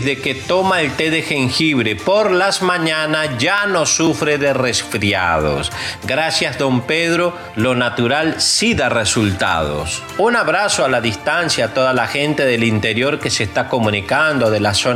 desde que toma el té de jengibre por las mañanas ya no sufre de resfriados. Gracias, don Pedro, lo natural sí da resultados. Un abrazo a la distancia a toda la gente del interior que se está comunicando de la zona